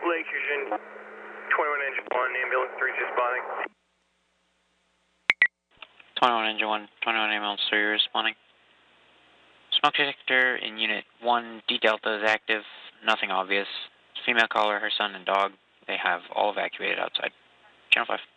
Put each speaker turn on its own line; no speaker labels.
Lakers in 21 engine 1, ambulance 3 is responding.
21 engine 1, 21 ambulance 3 responding. Smoke detector in unit 1, D Delta is active, nothing obvious. Female caller, her son and dog, they have all evacuated outside. Channel 5.